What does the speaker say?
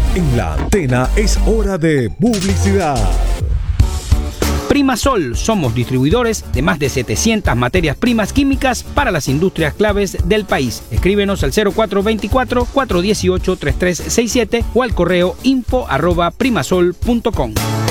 En la antena es hora de publicidad. Primasol, somos distribuidores de más de 700 materias primas químicas para las industrias claves del país. Escríbenos al 0424-418-3367 o al correo info@primasol.com.